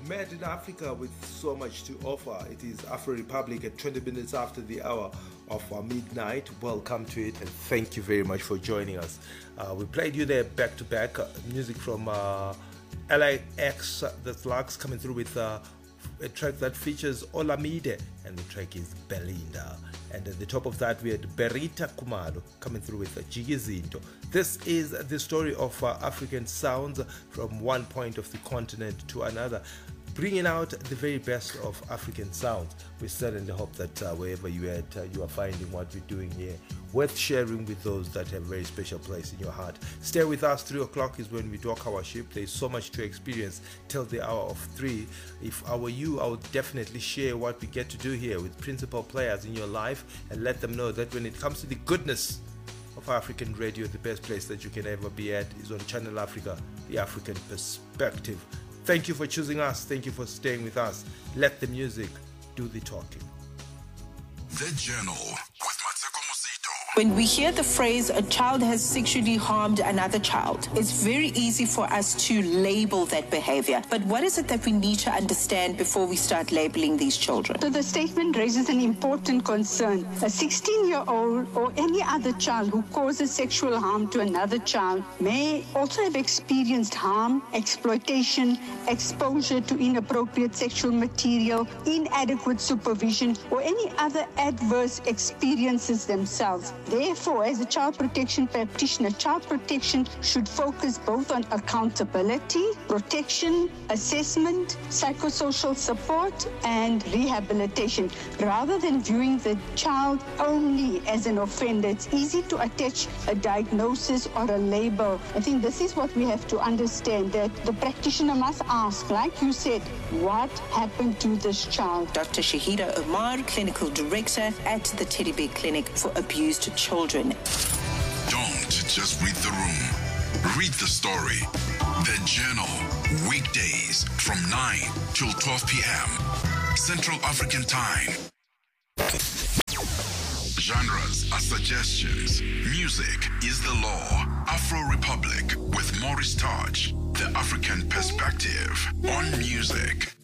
Mad in Africa with so much to offer. It is Afro Republic at 20 minutes after the hour of midnight. Welcome to it and thank you very much for joining us. We played you there back to back music from LAX, the Slugs, coming through with a track that features Olamide, and the track is Belinda. And at the top of that, we had Berita Kumalo coming through with Jiggy Zinto. This is the story of African sounds from one point of the continent to another, bringing out the very best of African sounds. We certainly hope that wherever you are at, you are finding what we're doing here worth sharing with those that have a very special place in your heart. Stay with us. 3 o'clock is when we dock our ship. There's so much to experience till the hour of 3. If I were you, I would definitely share what we get to do here with principal players in your life and let them know that when it comes to the goodness of African radio, the best place that you can ever be at is on Channel Africa, the African perspective. Thank you for choosing us. Thank you for staying with us. Let the music do the talking. The Journal with Mateko Mosito. When we hear the phrase, a child has sexually harmed another child, it's very easy for us to label that behavior. But what is it that we need to understand before we start labeling these children? So the statement raises an important concern. A 16-year-old or any other child who causes sexual harm to another child may also have experienced harm, exploitation, exposure to inappropriate sexual material, inadequate supervision, or any other adverse experiences themselves. Therefore, as a child protection practitioner, child protection should focus both on accountability, protection, assessment, psychosocial support, and rehabilitation. Rather than viewing the child only as an offender, it's easy to attach a diagnosis or a label. I think this is what we have to understand, that the practitioner must ask, like you said, what happened to this child? Dr. Shahida Omar, Clinical Director at the Teddy Bear Clinic for Abused Children. Don't just read the room. Read the story. The Journal. Weekdays from 9 till 12 p.m. Central African Time. Genres are suggestions. Music is the law. Afro Republic with Maurice Touch. The African perspective on music.